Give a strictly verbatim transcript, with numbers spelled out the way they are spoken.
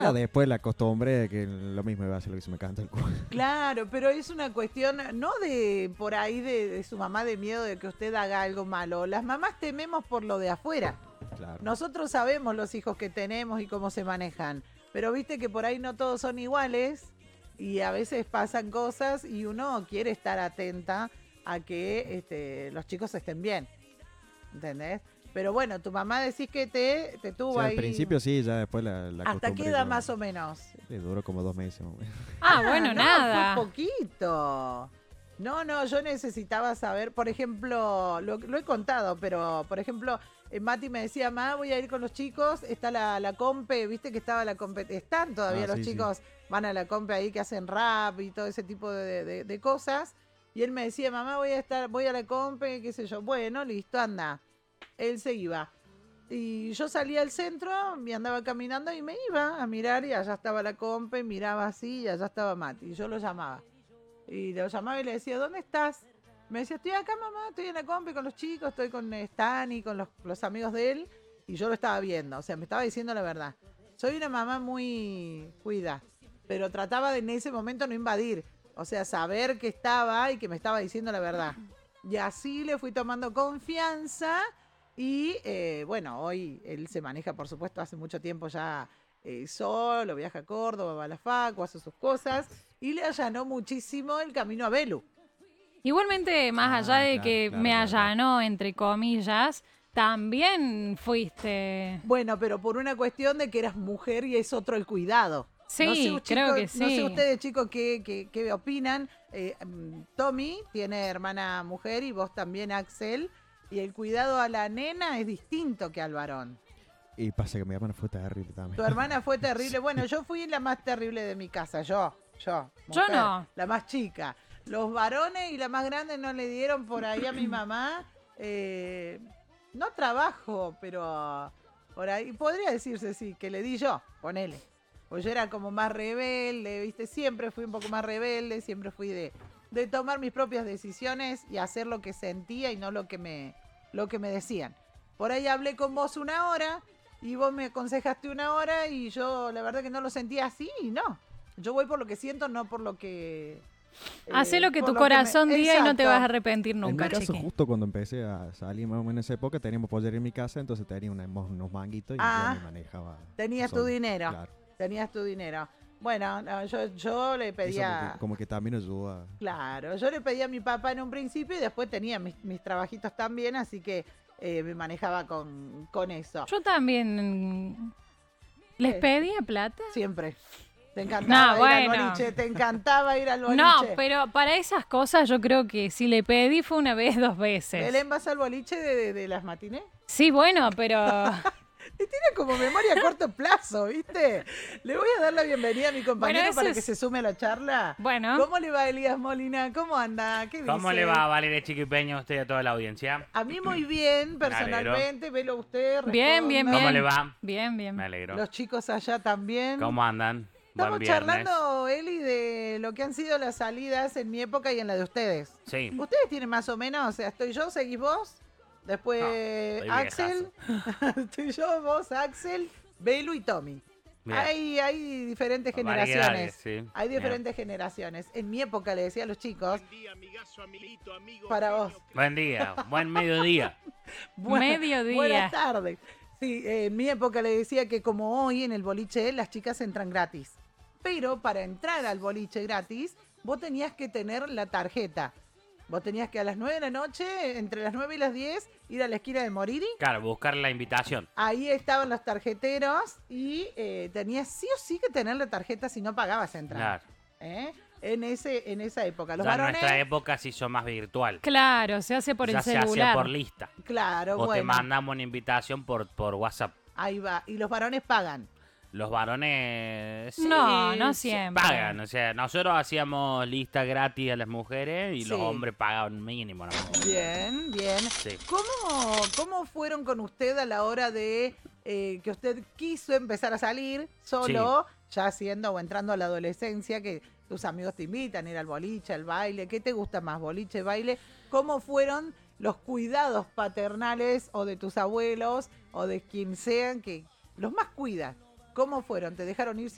Ya después la costumbre de que lo mismo iba a hacer lo que se me canta el culo. Claro, pero es una cuestión, no de por ahí de, de su mamá de miedo de que usted haga algo malo. Las mamás tememos por lo de afuera. Claro. Nosotros sabemos los hijos que tenemos y cómo se manejan, pero viste que por ahí no todos son iguales y a veces pasan cosas y uno quiere estar atenta a que este, los chicos estén bien, ¿entendés? Pero bueno, tu mamá decís que te, te tuvo Sí, al ahí. principio sí, ya después la, la ¿Hasta qué costumbre edad ya- más o menos? Sí, duró como dos meses. más o menos. Ah, bueno, no, nada. Fue poquito. No, no, yo necesitaba saber, por ejemplo, lo, lo he contado, pero por ejemplo, eh, Mati me decía, ma, voy a ir con los chicos, está la, la compe, viste que estaba la compe, están todavía Ah, los sí, sí. chicos, van a la compe ahí que hacen rap y todo ese tipo de, de- de cosas. Y él me decía, mamá, voy a estar, voy a la compe, qué sé yo. Bueno, listo, anda. Él se iba. Y yo salía al centro, me andaba caminando y me iba a mirar y allá estaba la compe, miraba así y allá estaba Mati. Y yo lo llamaba. Y lo llamaba y le decía, ¿dónde estás? Me decía, estoy acá, mamá, estoy en la compe con los chicos, estoy con Stan y con los, los amigos de él. Y yo lo estaba viendo, o sea, me estaba diciendo la verdad. Soy una mamá muy cuida, pero trataba de en ese momento no invadir. O sea, saber que estaba y que me estaba diciendo la verdad. Y así le fui tomando confianza y eh, bueno, hoy él se maneja, por supuesto, hace mucho tiempo ya eh, solo, viaja a Córdoba, va a la facu, hace sus cosas y le allanó muchísimo el camino a Belu. Igualmente, más Ah, allá de claro, que claro, me claro, claro. allanó, entre comillas, también fuiste. Bueno, pero por una cuestión de que eras mujer y es otro el cuidado. No sé, Sí, chicos, creo que no sé sí. ustedes, chicos, qué, qué, qué opinan. Eh, mm, Tommy tiene hermana mujer y vos también, Axel. Y el cuidado a la nena es distinto que al varón. Y pasa que mi hermana fue terrible también. Tu hermana fue terrible. Bueno, yo fui la más terrible de mi casa, yo, yo. Yo mujer, no. La más chica. Los varones y la más grande no le dieron por ahí a mi mamá. eh, no trabajo, pero por ahí podría decirse sí, que le di yo, ponele. Pues yo era como más rebelde, ¿viste? Siempre fui un poco más rebelde, siempre fui de, de tomar mis propias decisiones y hacer lo que sentía y no lo que me, lo que me decían. Por ahí hablé con vos una hora y vos me aconsejaste una hora y yo la verdad que no lo sentía así y no. Yo voy por lo que siento, no por lo que... eh, Hacé lo que por tu lo que me- corazón diga y no te Exacto. vas a arrepentir En nunca, mi caso, chiqui. justo cuando empecé a salir más o menos en esa época, teníamos pollería en mi casa, entonces tenía una- unos manguitos y Ah, yo me manejaba. Tenías tu solo. dinero. Claro. Tenías tu dinero. Bueno, no, yo, yo le Eso pedía... como que, como que también ayudó a... Claro, yo le pedí a mi papá en un principio y después tenía mis, mis trabajitos también, así que eh, me manejaba con, con eso. Yo también. ¿Les ¿Qué? pedía plata? Siempre. Te encantaba No, ir al bueno. boliche, te encantaba ir al boliche. No, pero para esas cosas yo creo que si le pedí fue una vez, dos veces. Belén, ¿vas al boliche de, de- de las matinés? Sí, bueno, pero. Y tiene como memoria a corto plazo, ¿viste? Le voy a dar la bienvenida a mi compañero Bueno, eso para es- que se sume a la charla. Bueno. ¿Cómo le va, Elías Molina? ¿Cómo anda? ¿Qué ¿Cómo dice? le va, Valeria Chiquipeño, a usted y a toda la audiencia? A mí muy bien, Me alegro. personalmente. Velo usted, Bien, bien, responda. bien. ¿Cómo le va? Bien, bien. Me alegro. Los chicos allá también. ¿Cómo andan? Estamos Buen viernes. charlando, Eli, de lo que han sido las salidas en mi época y en la de ustedes. Sí. ¿Ustedes tienen más o menos? O sea, estoy yo, seguís vos, después No, estoy Axel, estoy yo, vos, Axel, Belu y Tommy. Bien. Hay, hay diferentes Variedades, generaciones. sí. Hay Bien. diferentes generaciones. En mi época le decía a los chicos, Día, amigazo, amiguito, amigo, para genio, vos. Buen día, buen mediodía. Buena- Mediodía. Buenas tardes. Sí, eh, en mi época le decía que como hoy en el boliche las chicas entran gratis. Pero para entrar al boliche gratis, vos tenías que tener la tarjeta. Vos tenías que a las nueve de la noche, entre las nueve y las diez, ir a la esquina de Moriri. Claro, buscar la invitación. Ahí estaban los tarjeteros y eh, tenías sí o sí que tener la tarjeta si no pagabas entrar. Claro. ¿Eh? En, ese, en esa época. Los Ya en varones, nuestra época se hizo más virtual. Claro, se hace por ya el se hacía celular. por lista. claro, O te bueno. mandamos una invitación por, por WhatsApp. Ahí va. Y los varones pagan. Los varones sí, No, no sí siempre. pagan. O sea, nosotros hacíamos lista gratis a las mujeres y los Sí. hombres pagaban mínimo. ¿no? Bien, bien. Sí. ¿Cómo, ¿Cómo fueron con usted a la hora de eh, que usted quiso empezar a salir solo, ya siendo o entrando a la adolescencia, que tus amigos te invitan a ir al boliche, al baile? ¿Qué te gusta más, boliche, baile? ¿Cómo fueron los cuidados paternales o de tus abuelos o de quien sean que los más cuidan? ¿Cómo fueron? ¿Te dejaron ir sin